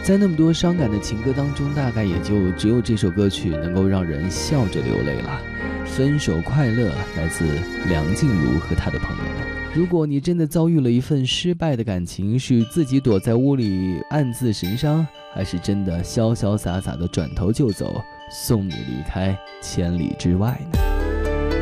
在那么多伤感的情歌当中，大概也就只有这首歌曲能够让人笑着流泪了。分手快乐，来自梁静茹和她的朋友们。如果你真的遭遇了一份失败的感情，是自己躲在屋里暗自神伤，还是真的潇潇洒洒的转头就走，送你离开千里之外呢？